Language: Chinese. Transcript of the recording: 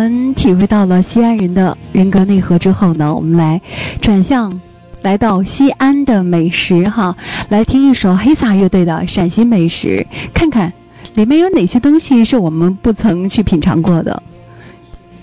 们体会到了西安人的人格内核之后呢，我们来到西安的美食哈，来听一首黑撒乐队的陕西美食，看看里面有哪些东西是我们不曾去品尝过的。